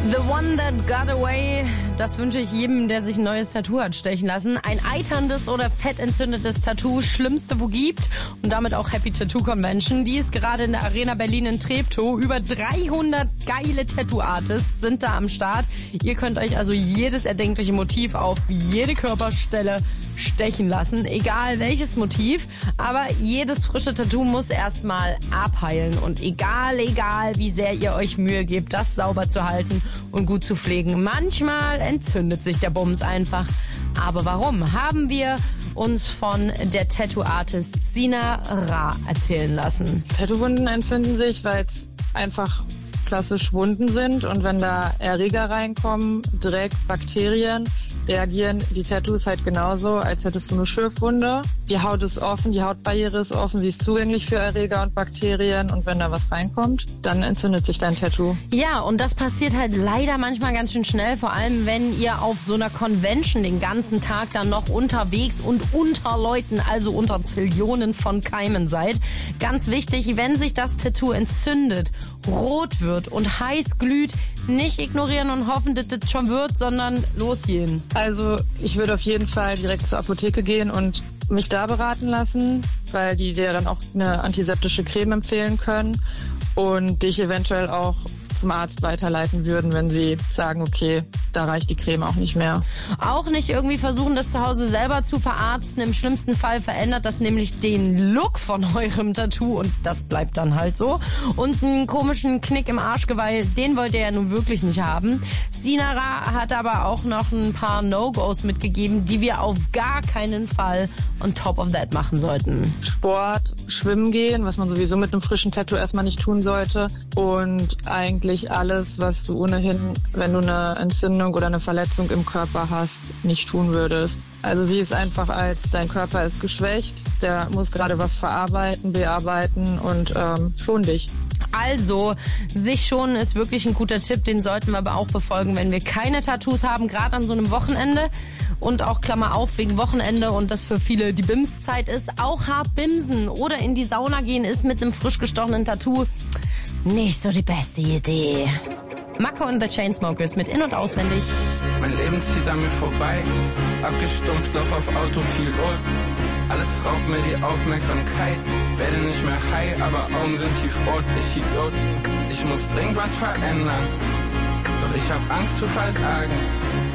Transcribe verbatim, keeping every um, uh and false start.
The One That Got Away, das wünsche ich jedem, der sich ein neues Tattoo hat stechen lassen. Ein eiterndes oder fettentzündetes Tattoo, schlimmste wo gibt. Und damit auch Happy Tattoo Convention. Die ist gerade in der Arena Berlin in Treptow. Über dreihundert geile Tattoo-Artists sind da am Start. Ihr könnt euch also jedes erdenkliche Motiv auf jede Körperstelle stechen lassen. Egal welches Motiv. Aber jedes frische Tattoo muss erstmal abheilen. Und egal, egal wie sehr ihr euch Mühe gebt, das sauber zu halten und gut zu pflegen. Manchmal entzündet sich der Bums einfach. Aber warum? Haben wir uns von der Tattoo-Artist Sina Ra erzählen lassen. Tattoo-Wunden entzünden sich, weil es einfach klassisch Wunden sind. Und wenn da Erreger reinkommen, Dreck, Bakterien, reagieren die Tattoos halt genauso, als hättest du eine Schürfwunde. Die Haut ist offen, die Hautbarriere ist offen, sie ist zugänglich für Erreger und Bakterien und wenn da was reinkommt, dann entzündet sich dein Tattoo. Ja, und das passiert halt leider manchmal ganz schön schnell, vor allem wenn ihr auf so einer Convention den ganzen Tag dann noch unterwegs und unter Leuten, also unter Zillionen von Keimen seid. Ganz wichtig, wenn sich das Tattoo entzündet, rot wird und heiß glüht, nicht ignorieren und hoffen, dass das schon wird, sondern losgehen. Also ich würde auf jeden Fall direkt zur Apotheke gehen und mich da beraten lassen, weil die dir dann auch eine antiseptische Creme empfehlen können und dich eventuell auch zum Arzt weiterleiten würden, wenn sie sagen, okay, da reicht die Creme auch nicht mehr. Auch nicht irgendwie versuchen, das zu Hause selber zu verarzten. Im schlimmsten Fall verändert das nämlich den Look von eurem Tattoo und das bleibt dann halt so. Und einen komischen Knick im Arschgeweih, den wollt ihr ja nun wirklich nicht haben. Sina Ra hat aber auch noch ein paar No-Gos mitgegeben, die wir auf gar keinen Fall on top of that machen sollten. Sport, Schwimmen gehen, was man sowieso mit einem frischen Tattoo erstmal nicht tun sollte und eigentlich alles, was du ohnehin, wenn du eine Entzündung oder eine Verletzung im Körper hast, nicht tun würdest. Also sie ist einfach als, dein Körper ist geschwächt, der muss gerade was verarbeiten, bearbeiten und ähm, schon dich. Also, sich schonen ist wirklich ein guter Tipp, den sollten wir aber auch befolgen, wenn wir keine Tattoos haben, gerade an so einem Wochenende und auch Klammer auf wegen Wochenende und das für viele die Bimszeit ist, auch hart bimsen oder in die Sauna gehen ist mit einem frisch gestochenen Tattoo nicht so die beste Idee. Mako und The Chainsmokers mit In- und Auswendig. Mein Leben zieht an mir vorbei, abgestumpft, lauf auf Autopilot. Alles raubt mir die Aufmerksamkeit, werde nicht mehr high, aber Augen sind tiefrot, ich Idiot. Ich muss dringend was verändern, doch ich hab Angst zu versagen.